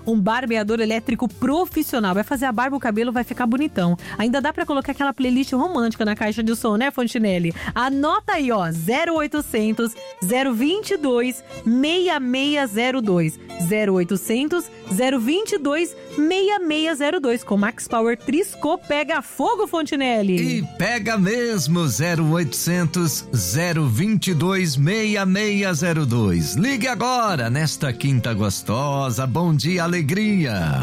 um barbeador elétrico profissional. Vai fazer a barba, o cabelo vai ficar bonitão. Ainda dá pra colocar aquela playlist romântica na caixa de som, né, Fontinelli? Anota aí, ó, 0800 022 6602. 0800 022 6602. Com Max Power Trisco pega fogo, Fontinelli. E pega mesmo, 0800 022 6602. Ligue agora, nesta quinta gostosa. Bom dia, alegria.